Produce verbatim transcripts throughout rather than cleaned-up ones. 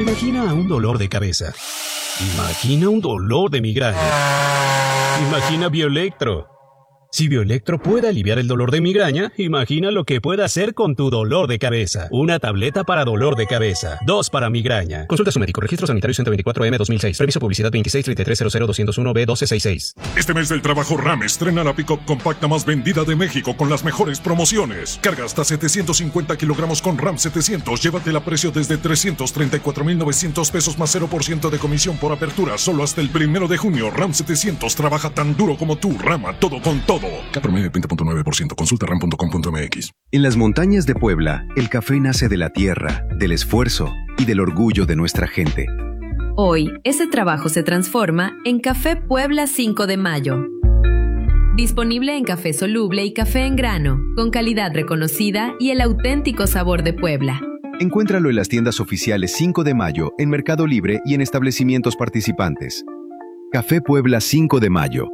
Imagina un dolor de cabeza. Imagina un dolor de migraña. Imagina Bioelectro. Si Bioelectro puede aliviar el dolor de migraña, imagina lo que puede hacer con tu dolor de cabeza. Una tableta para dolor de cabeza. Dos para migraña. Consulta a su médico. Registro sanitario ciento veinticuatro M dos mil seis. Permiso publicidad veintiséis treinta y tres cero cero doscientos uno B doce sesenta y seis. Este mes del trabajo RAM estrena la pick-up compacta más vendida de México con las mejores promociones. Carga hasta setecientos cincuenta kilogramos con RAM setecientos. Llévatela a precio desde trescientos treinta y cuatro mil novecientos pesos más cero por ciento de comisión por apertura. Solo hasta el primero de junio. RAM setecientos trabaja tan duro como tú. Rama todo con todo. K promedio veinte punto nueve por ciento. Consulta ram punto com punto m x. En las montañas de Puebla, el café nace de la tierra, del esfuerzo y del orgullo de nuestra gente. Hoy, ese trabajo se transforma en Café Puebla cinco de mayo. Disponible en café soluble y café en grano, con calidad reconocida y el auténtico sabor de Puebla. Encuéntralo en las tiendas oficiales cinco de mayo, en Mercado Libre y en establecimientos participantes. Café Puebla cinco de mayo.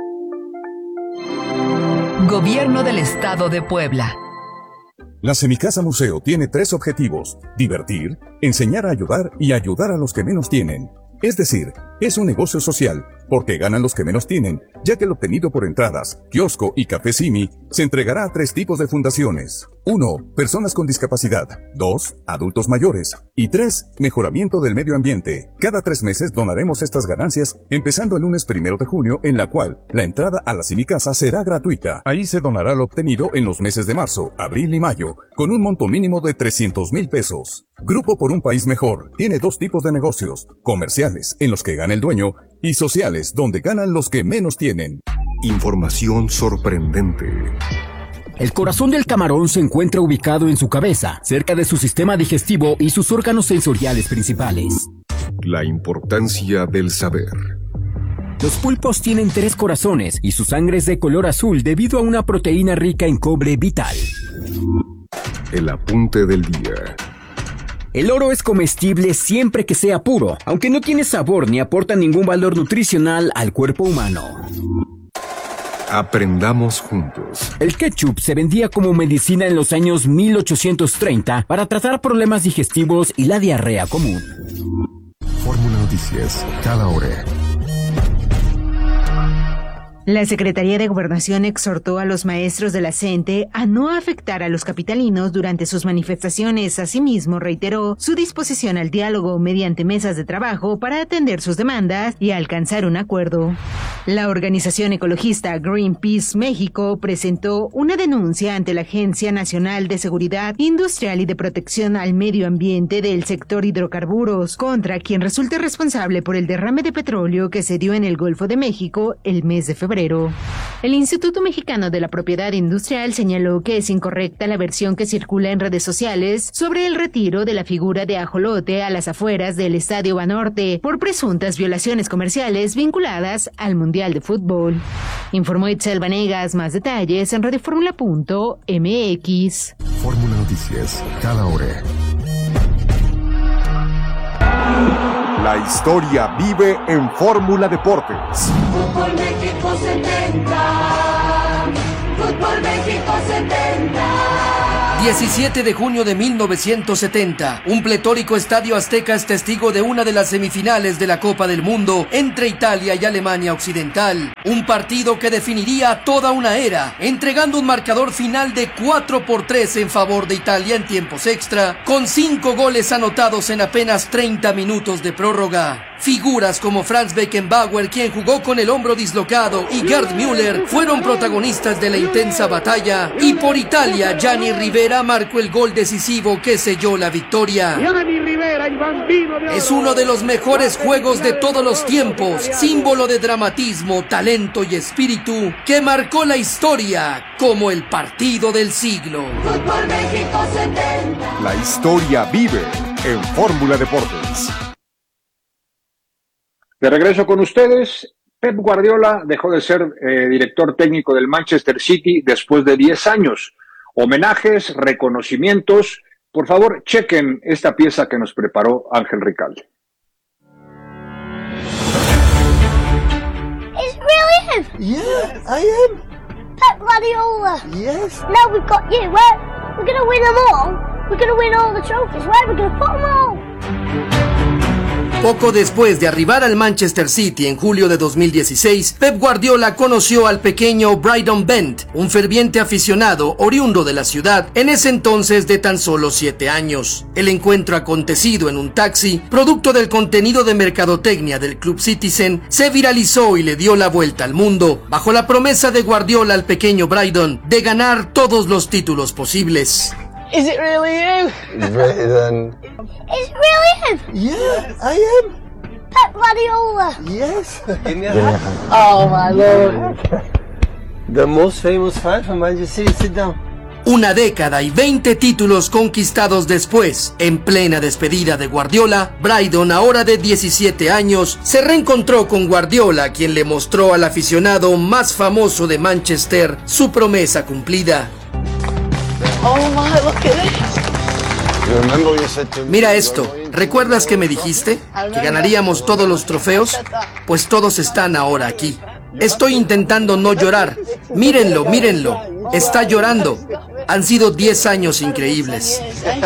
Gobierno del Estado de Puebla. La Semicasa Museo tiene tres objetivos: divertir, enseñar a ayudar y ayudar a los que menos tienen. Es decir, es un negocio social, porque ganan los que menos tienen, ya que el obtenido por entradas, kiosco y café Simi se entregará a tres tipos de fundaciones. uno. Personas con discapacidad. dos. Adultos mayores. Y tres. Mejoramiento del medio ambiente. Cada tres meses donaremos estas ganancias, empezando el lunes primero de junio, en la cual la entrada a la Semicasa será gratuita. Ahí se donará lo obtenido en los meses de marzo, abril y mayo, con un monto mínimo de trescientos mil pesos. Grupo por un País Mejor tiene dos tipos de negocios: comerciales, en los que gana el dueño, y sociales, donde ganan los que menos tienen. Información sorprendente. El corazón del camarón se encuentra ubicado en su cabeza, cerca de su sistema digestivo y sus órganos sensoriales principales. La importancia del saber. Los pulpos tienen tres corazones y su sangre es de color azul debido a una proteína rica en cobre vital. El apunte del día. El oro es comestible siempre que sea puro, aunque no tiene sabor ni aporta ningún valor nutricional al cuerpo humano. Aprendamos juntos. El ketchup se vendía como medicina en los años mil ochocientos treinta para tratar problemas digestivos y la diarrea común. Fórmula Noticias, cada hora. La Secretaría de Gobernación exhortó a los maestros de la CENTE a no afectar a los capitalinos durante sus manifestaciones. Asimismo, reiteró su disposición al diálogo mediante mesas de trabajo para atender sus demandas y alcanzar un acuerdo. La organización ecologista Greenpeace México presentó una denuncia ante la Agencia Nacional de Seguridad Industrial y de Protección al Medio Ambiente del sector hidrocarburos contra quien resulte responsable por el derrame de petróleo que se dio en el Golfo de México el mes de febrero. El Instituto Mexicano de la Propiedad Industrial señaló que es incorrecta la versión que circula en redes sociales sobre el retiro de la figura de ajolote a las afueras del Estadio Banorte por presuntas violaciones comerciales vinculadas al Mundial de Fútbol. Informó Itzel Vanegas. Más detalles en radioformula punto m x. Fórmula Noticias, cada hora. La historia vive en Fórmula Deportes. Fútbol México setenta. Fútbol México setenta. diecisiete de junio de mil novecientos setenta, un pletórico estadio azteca es testigo de una de las semifinales de la Copa del Mundo entre Italia y Alemania Occidental. Un partido que definiría toda una era, entregando un marcador final de cuatro por tres en favor de Italia en tiempos extra, con cinco goles anotados en apenas treinta minutos de prórroga. Figuras como Franz Beckenbauer, quien jugó con el hombro dislocado, y Gerd Müller fueron protagonistas de la intensa batalla, y por Italia, Gianni Rivera marcó el gol decisivo que selló la victoria. Es uno de los mejores juegos de todos los tiempos, símbolo de dramatismo, talento y espíritu, que marcó la historia como el partido del siglo. Fútbol México setenta. La historia vive en Fórmula Deportes. De regreso con ustedes, Pep Guardiola dejó de ser eh, director técnico del Manchester City después de diez años. Homenajes, reconocimientos. Por favor, chequen esta pieza que nos preparó Ángel Ricalde. It's really him? Yeah, I am. Pep Guardiola. Yes. Now we've got you. We're, we're going to win them all. We're going to win all the trophies. Where are we going to put them all? Poco después de arribar al Manchester City en julio de dos mil dieciséis, Pep Guardiola conoció al pequeño Brydon Bent, un ferviente aficionado oriundo de la ciudad, en ese entonces de tan solo siete años. El encuentro acontecido en un taxi, producto del contenido de mercadotecnia del Club Citizen, se viralizó y le dio la vuelta al mundo, bajo la promesa de Guardiola al pequeño Brydon de ganar todos los títulos posibles. Is it really you? Brydon. It's really him. Yeah, I am. Pep Guardiola. Yes. Oh my lord. The most famous fan from Manchester City. Sit down. Una década y veinte títulos conquistados después, en plena despedida de Guardiola, Brydon, ahora de diecisiete años, se reencontró con Guardiola, quien le mostró al aficionado más famoso de Manchester su promesa cumplida. Oh my, look at this. Mira esto, ¿recuerdas que me dijiste que ganaríamos todos los trofeos? Pues todos están ahora aquí. Estoy intentando no llorar. Mírenlo, mírenlo. Está llorando. Han sido diez años increíbles.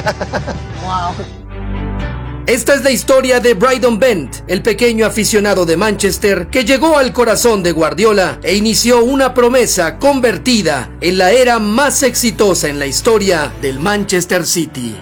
Esta es la historia de Brydon Bent, el pequeño aficionado de Manchester que llegó al corazón de Guardiola e inició una promesa convertida en la era más exitosa en la historia del Manchester City.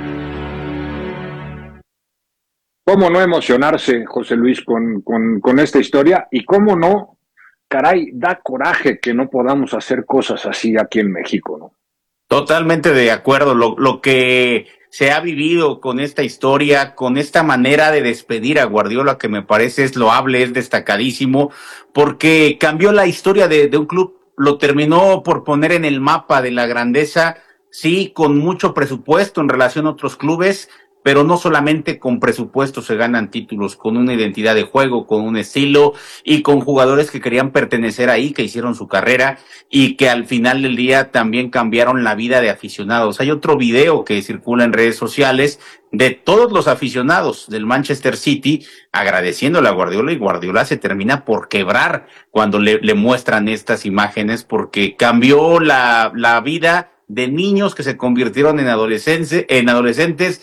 ¿Cómo no emocionarse, José Luis, con, con, con esta historia? Y cómo no, caray, da coraje que no podamos hacer cosas así aquí en México, ¿no? Totalmente de acuerdo. Lo, lo que se ha vivido con esta historia, con esta manera de despedir a Guardiola, que me parece es loable, es destacadísimo, porque cambió la historia de, de un club, lo terminó por poner en el mapa de la grandeza, sí, con mucho presupuesto en relación a otros clubes, pero no solamente con presupuesto se ganan títulos, con una identidad de juego, con un estilo y con jugadores que querían pertenecer ahí, que hicieron su carrera y que al final del día también cambiaron la vida de aficionados. Hay otro video que circula en redes sociales de todos los aficionados del Manchester City agradeciéndole a Guardiola, y Guardiola se termina por quebrar cuando le, le muestran estas imágenes, porque cambió la, la vida de niños que se convirtieron en adolescentes, en adolescentes,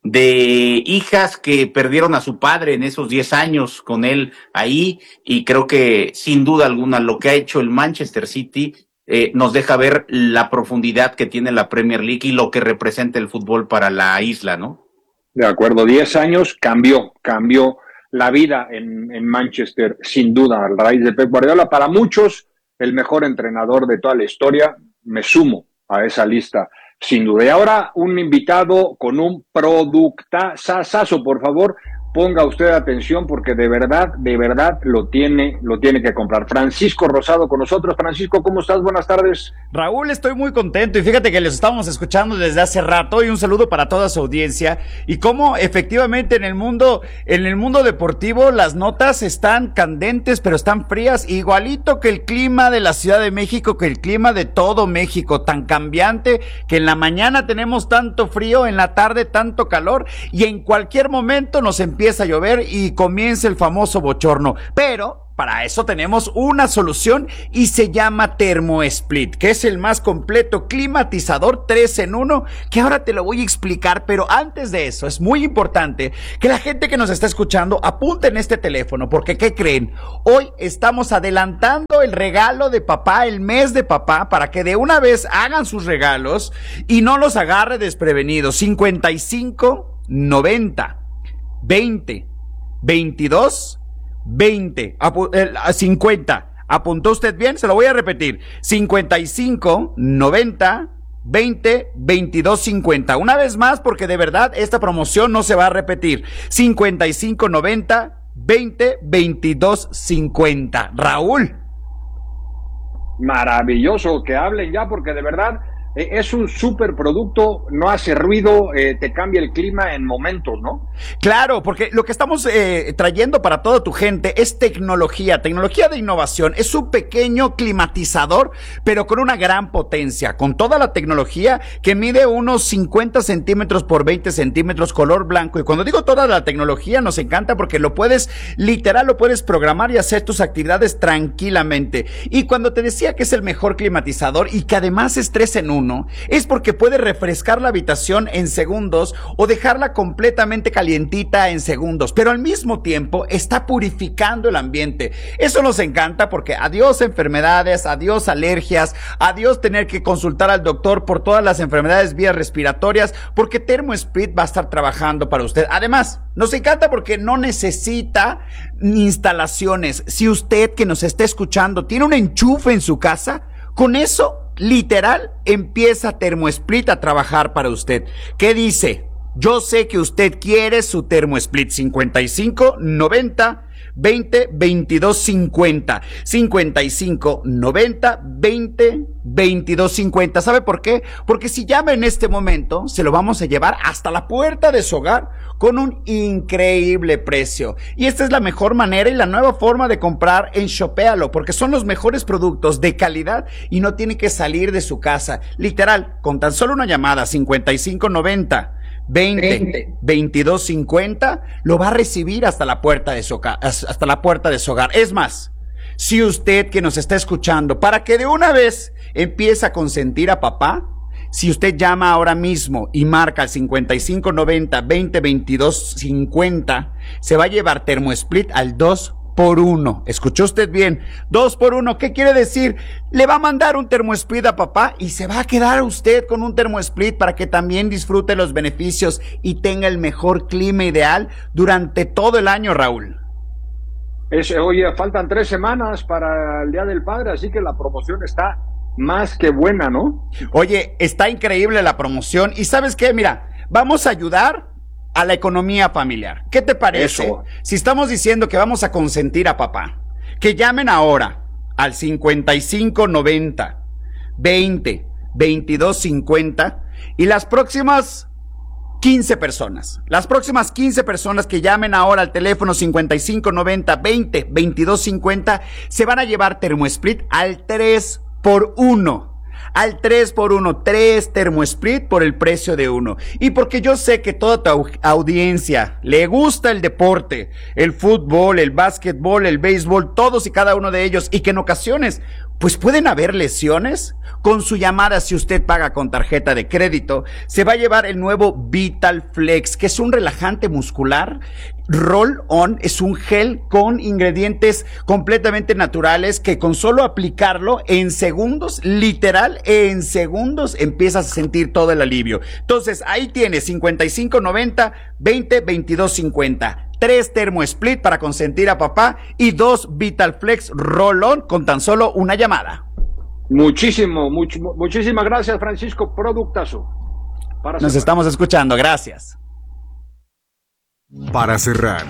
de hijas que perdieron a su padre en esos diez años con él ahí, y creo que sin duda alguna lo que ha hecho el Manchester City eh, nos deja ver la profundidad que tiene la Premier League y lo que representa el fútbol para la isla, ¿no? De acuerdo, diez años cambió, cambió la vida en, en Manchester, sin duda, a raíz de Pep Guardiola. Para muchos, el mejor entrenador de toda la historia, me sumo a esa lista, sin duda. Y ahora un invitado con un productazazo, por favor, ponga usted atención porque de verdad, de verdad lo tiene, lo tiene que comprar. Francisco Rosado con nosotros. Francisco, ¿cómo estás? Buenas tardes. Raúl, estoy muy contento y fíjate que les estábamos escuchando desde hace rato, y un saludo para toda su audiencia, y cómo efectivamente en el mundo, en el mundo deportivo las notas están candentes pero están frías, igualito que el clima de la Ciudad de México, que el clima de todo México, tan cambiante que en la mañana tenemos tanto frío, en la tarde tanto calor, y en cualquier momento nos empieza empieza a llover y comienza el famoso bochorno. Pero para eso tenemos una solución y se llama ThermoSplit, que es el más completo climatizador tres en uno, que ahora te lo voy a explicar. Pero antes de eso es muy importante que la gente que nos está escuchando apunte en este teléfono, porque ¿qué creen? Hoy estamos adelantando el regalo de papá, el mes de papá, para que de una vez hagan sus regalos y no los agarre desprevenidos. cincuenta y cinco noventa veinte veintidós veinte Apu- eh, cincuenta. ¿Apuntó usted bien? Se lo voy a repetir. cincuenta y cinco noventa veinte veintidós cincuenta. Una vez más, porque de verdad esta promoción no se va a repetir. cincuenta y cinco noventa veinte veintidós cincuenta. Raúl. Maravilloso que hablen ya, porque de verdad es un súper producto, no hace ruido, eh, te cambia el clima en momentos, ¿no? Claro, porque lo que estamos eh, trayendo para toda tu gente es tecnología, tecnología de innovación. Es un pequeño climatizador, pero con una gran potencia, con toda la tecnología que mide unos cincuenta centímetros por veinte centímetros, color blanco. Y cuando digo toda la tecnología, nos encanta porque lo puedes, literal, lo puedes programar y hacer tus actividades tranquilamente. Y cuando te decía que es el mejor climatizador y que además es tres en uno, uno es porque puede refrescar la habitación en segundos o dejarla completamente calientita en segundos, pero al mismo tiempo está purificando el ambiente. Eso nos encanta porque adiós enfermedades, adiós alergias, adiós tener que consultar al doctor por todas las enfermedades vías respiratorias, porque ThermoSplit va a estar trabajando para usted. Además, nos encanta porque no necesita instalaciones. Si usted que nos está escuchando tiene un enchufe en su casa, con eso, literal, empieza ThermoSplit a trabajar para usted. ¿Qué dice? Yo sé que usted quiere su ThermoSplit cincuenta y cinco noventa veinte veintidós cincuenta, cincuenta y cinco noventa veinte veintidós cincuenta. ¿Sabe por qué? Porque si llama en este momento, se lo vamos a llevar hasta la puerta de su hogar con un increíble precio. Y esta es la mejor manera y la nueva forma de comprar en Shopéalo, porque son los mejores productos de calidad y no tiene que salir de su casa. Literal, con tan solo una llamada, cincuenta y cinco noventa veinte veintidós cincuenta, lo va a recibir hasta la puerta de su hogar, hasta la puerta de su hogar. Es más, si usted que nos está escuchando, para que de una vez empiece a consentir a papá, si usted llama ahora mismo y marca el cincuenta y cinco noventa veinte veintidós cincuenta, se va a llevar ThermoSplit al dos por uno. ¿Escuchó usted bien? dos por uno. ¿Qué quiere decir? Le va a mandar un ThermoSplit a papá y se va a quedar usted con un ThermoSplit para que también disfrute los beneficios y tenga el mejor clima ideal durante todo el año, Raúl. Es, oye, faltan tres semanas para el Día del Padre, así que la promoción está más que buena, ¿no? Oye, está increíble la promoción. ¿Y sabes qué? Mira, vamos a ayudar a la economía familiar. ¿Qué te parece? Eso. Si estamos diciendo que vamos a consentir a papá, que llamen ahora al cincuenta y cinco noventa veinte veintidós cincuenta y las próximas quince personas, las próximas quince personas que llamen ahora al teléfono cincuenta y cinco noventa veinte veintidós cincuenta se van a llevar ThermoSplit al tres por uno. Al tres por uno, tres ThermoSplit por el precio de uno. Y porque yo sé que toda tu au- audiencia le gusta el deporte, el fútbol, el básquetbol, el béisbol, todos y cada uno de ellos, y que en ocasiones pues pueden haber lesiones. Con su llamada, si usted paga con tarjeta de crédito, se va a llevar el nuevo Vital Flex, que es un relajante muscular. Roll On es un gel con ingredientes completamente naturales que con solo aplicarlo en segundos, literal, en segundos empiezas a sentir todo el alivio. Entonces, ahí tienes cincuenta y cinco noventa veinte veintidós cincuenta. Tres ThermoSplit para consentir a papá y dos Vital Flex Roll On con tan solo una llamada. Muchísimo, much, muchísimas gracias, Francisco. Productazo. Para Nos estamos escuchando, gracias. Para cerrar,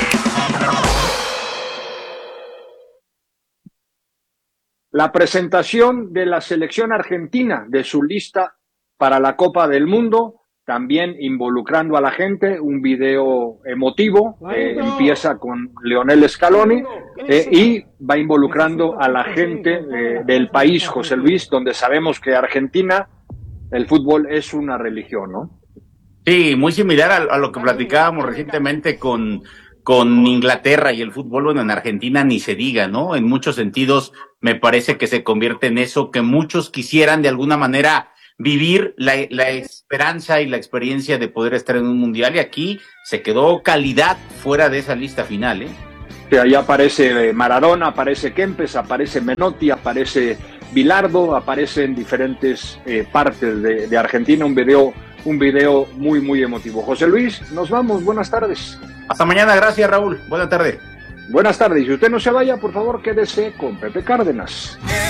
la presentación de la selección argentina de su lista para la Copa del Mundo, también involucrando a la gente, un video emotivo, eh, empieza con Lionel Scaloni eh, y va involucrando a la gente eh, del país, José Luis, donde sabemos que Argentina, el fútbol es una religión, ¿no? Sí, muy similar a, a lo que platicábamos recientemente con, con Inglaterra y el fútbol, bueno, en Argentina ni se diga, ¿no? En muchos sentidos me parece que se convierte en eso que muchos quisieran de alguna manera vivir la, la esperanza y la experiencia de poder estar en un mundial, y aquí se quedó calidad fuera de esa lista final, ¿eh? Que allá aparece Maradona, aparece Kempes, aparece Menotti, aparece Bilardo, aparece en diferentes eh, partes de, de Argentina, un video, un video muy, muy emotivo. José Luis, nos vamos, buenas tardes. Hasta mañana, gracias Raúl, buena tarde. Buenas tardes, y usted no se vaya, por favor, quédese con Pepe Cárdenas.